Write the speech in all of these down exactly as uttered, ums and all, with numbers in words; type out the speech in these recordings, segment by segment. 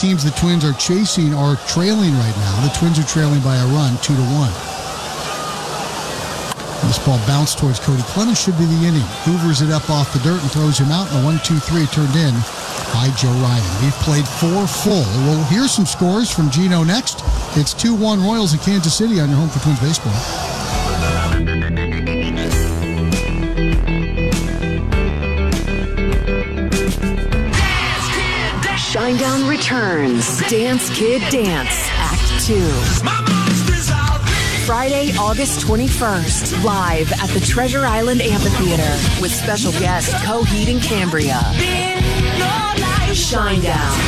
teams the Twins are chasing are trailing right now. The Twins are trailing by a run, two to one. This ball bounced towards Cody Clemens, should be the inning. Hoovers it up off the dirt and throws him out, and a one two three turned in by Joe Ryan. We've played four full. We'll hear some scores from Gino next. It's two one Royals in Kansas City on your home for Twins baseball. Shinedown returns. Dance Kid Dance, Act two. Friday, August twenty-first, live at the Treasure Island Amphitheater with special guest Coheed and Cambria. Shinedown.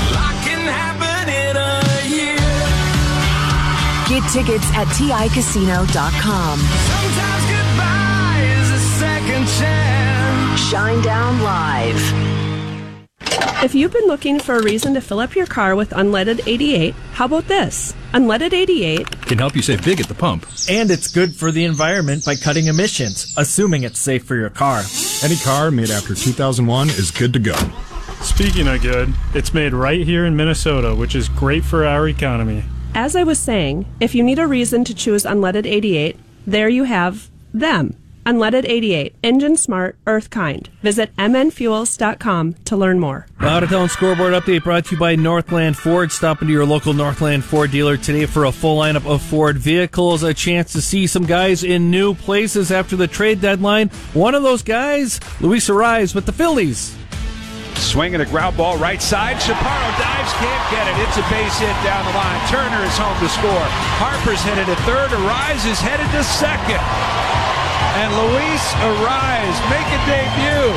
Get tickets at T I casino dot com. Sometimes goodbye is a second chance. Shinedown Live. If you've been looking for a reason to fill up your car with Unleaded eighty-eight, how about this? Unleaded eighty-eight can help you save big at the pump. And it's good for the environment by cutting emissions, assuming it's safe for your car. Any car made after two thousand one is good to go. Speaking of good, it's made right here in Minnesota, which is great for our economy. As I was saying, if you need a reason to choose Unleaded eighty-eight, there you have them. Unleaded eighty-eight, engine smart, earth kind. Visit m n fuels dot com to learn more. Out of town scoreboard update brought to you by Northland Ford. Stop into your local Northland Ford dealer today for a full lineup of Ford vehicles. A chance to see some guys in new places after the trade deadline. One of those guys, Luis Arraez with the Phillies. Swinging a ground ball right side. Chaparro dives, can't get it. It's a base hit down the line. Turner is home to score. Harper's headed to third. Arraez is headed to second. And Luis Arraez make a debut.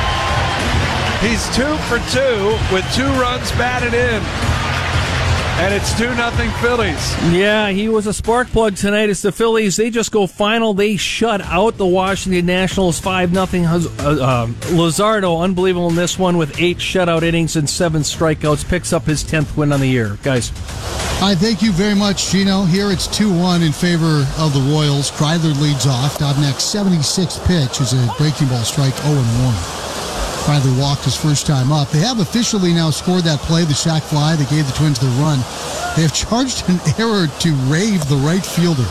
He's two for two with two runs batted in. And it's two nothing Phillies. Yeah, he was a spark plug tonight. It's the Phillies. They just go final. They shut out the Washington Nationals five nothing. Uh, uh, Luzardo, unbelievable in this one with eight shutout innings and seven strikeouts. Picks up his tenth win on the year. Guys. Hi, thank you very much, Gino. Here it's two one in favor of the Royals. Kreidler leads off. Dobnak's seventy-sixth pitch is a breaking ball strike, oh and one. Kreidler walked his first time up. They have officially now scored that play, the sac fly that gave the Twins the run. They have charged an error to Rave, the right fielder.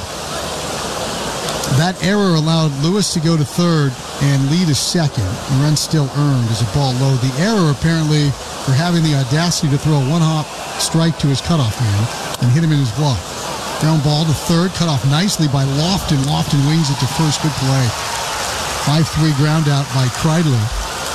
That error allowed Lewis to go to third and lead a second. The run still earned as a ball low. The error apparently for having the audacity to throw a one-hop strike to his cutoff man and hit him in his glove. Ground ball to third, cut off nicely by Lofton. Lofton wings it to first. Good play. five three ground out by Kreidler.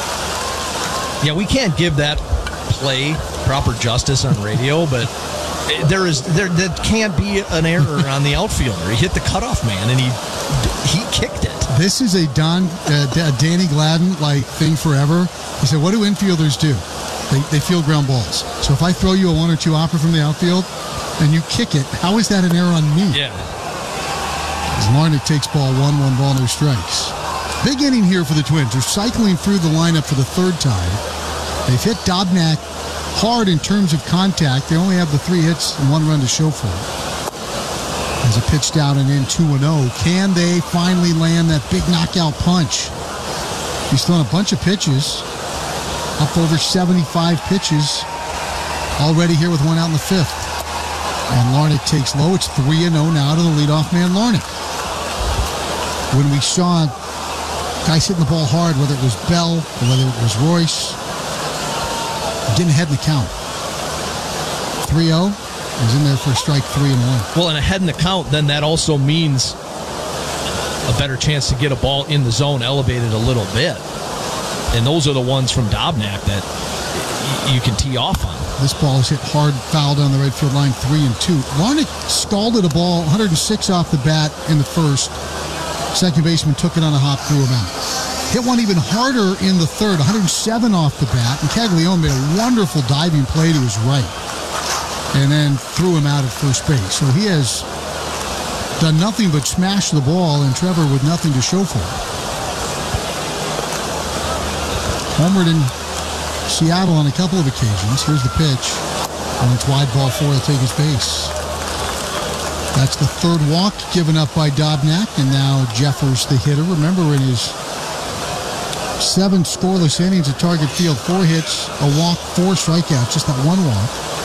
Yeah, we can't give that play proper justice on radio, but there is there that can't be an error on the outfielder. He hit the cutoff man, and he he kicked it. This is a Don uh, Danny Gladden like thing forever. He said, "What do infielders do? They they field ground balls. So if I throw you a one or two hopper from the outfield, and you kick it, how is that an error on me?" Yeah. As Larnach takes ball one, one ball, no strikes. Big inning here for the Twins. They're cycling through the lineup for the third time. They've hit Dobnak hard in terms of contact. They only have the three hits and one run to show for it. As a pitch down and in two and oh. Can they finally land that big knockout punch? He's thrown a bunch of pitches. Up over seventy-five pitches. Already here with one out in the fifth. And Larnach takes low. It's three and oh now to the leadoff man, Larnach. When we saw guys hitting the ball hard, whether it was Bell or whether it was Royce, getting ahead in the count. three oh. He's in there for strike three and one. Well, and ahead in the count, then that also means a better chance to get a ball in the zone elevated a little bit. And those are the ones from Dobnak that you can tee off on. This ball is hit hard, foul down the right field line, three and two. Larnach scalded a ball, one oh six off the bat in the first. Second baseman took it on a hop, threw him out. Hit one even harder in the third, one oh seven off the bat, and Caglione made a wonderful diving play to his right, and then threw him out at first base. So he has done nothing but smash the ball, and Trevor with nothing to show for it. Homered in Seattle on a couple of occasions. Here's the pitch, and it's wide ball four. He'll take his base. That's the third walk given up by Dobnak, and now Jeffers, the hitter. Remember, in his seven scoreless innings at Target Field, four hits, a walk, four strikeouts, just that one walk.